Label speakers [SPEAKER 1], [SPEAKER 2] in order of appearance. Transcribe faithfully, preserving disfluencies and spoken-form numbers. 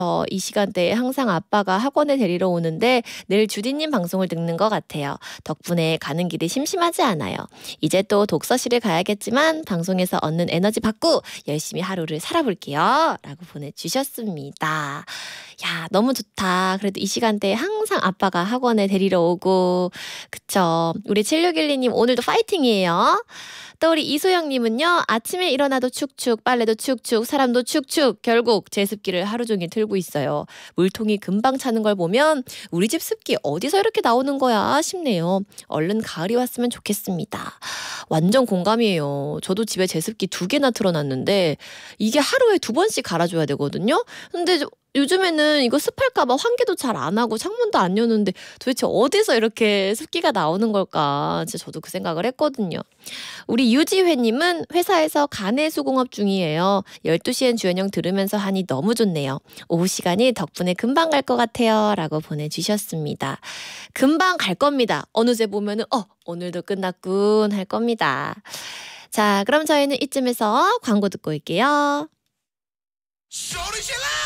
[SPEAKER 1] 어, 이 시간대에 항상 아빠가 학원에 데리러 오는데 늘 주디님 방송을 듣는 것 같아요. 덕분에 가는 길이 심심하지 않아요. 이제 또 독서실을 가야겠지만 방송에서 얻는 에너지 받고 열심히 하루를 살아볼게요. 라고 보내주셨습니다. 야, 너무 좋다. 그래도 이 시간대에 항상 아빠가 학원에 데리러 오고. 그쵸. 우리 칠육일이 님 오늘도 파이팅이에요. 또 우리 이소영님은요. 아침에 일어나도 축축, 빨래도 축축, 사람도 축축. 결국 제습기를 하루 종일 틀고 있어요. 물통이 금방 차는 걸 보면 우리 집 습기 어디서 이렇게 나오는 거야 싶네요. 얼른 가을이 왔으면 좋겠습니다. 완전 공감이에요. 저도 집에 제습기 두 개나 틀어놨는데 이게 하루에 두 번씩 갈아줘야 되거든요. 근데 요즘에는 이거 습할까봐 환기도 잘 안 하고 창문도 안 여는데 도대체 어디서 이렇게 습기가 나오는 걸까? 진짜 저도 그 생각을 했거든요. 우리 유지회님은 회사에서 가내수공업 중이에요. 열두 시엔 주연영 들으면서 하니 너무 좋네요. 오후 시간이 덕분에 금방 갈 것 같아요. 라고 보내주셨습니다. 금방 갈 겁니다. 어느새 보면은 어 오늘도 끝났군 할 겁니다. 자, 그럼 저희는 이쯤에서 광고 듣고 올게요.